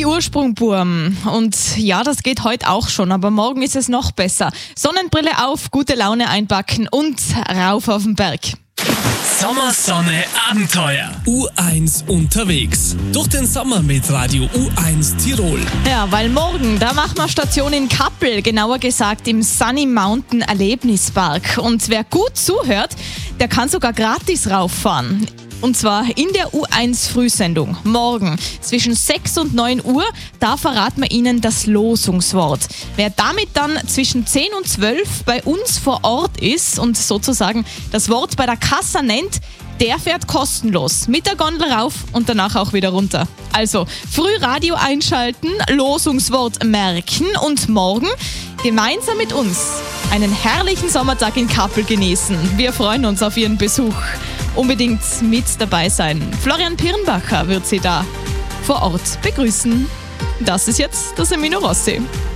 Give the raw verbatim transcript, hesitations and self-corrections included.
Die Ursprungburm. Und ja, das geht heute auch schon, aber morgen ist es noch besser. Sonnenbrille auf, gute Laune einpacken und rauf auf den Berg. Sommersonne Abenteuer. U eins unterwegs. Durch den Sommer mit Radio U eins Tirol. Ja, weil morgen, da machen wir Station in Kappel, genauer gesagt im Sunny Mountain Erlebnispark. Und wer gut zuhört, der kann sogar gratis rauffahren. Und zwar in der U eins Frühsendung. Morgen zwischen sechs und neun Uhr, da verraten wir Ihnen das Losungswort. Wer damit dann zwischen zehn und zwölf bei uns vor Ort ist und sozusagen das Wort bei der Kassa nennt, der fährt kostenlos mit der Gondel rauf und danach auch wieder runter. Also früh Radio einschalten, Losungswort merken und morgen gemeinsam mit uns einen herrlichen Sommertag in Kappel genießen. Wir freuen uns auf Ihren Besuch. Unbedingt mit dabei sein. Florian Pirnbacher wird Sie da vor Ort begrüßen. Das ist jetzt das Semino Rossi.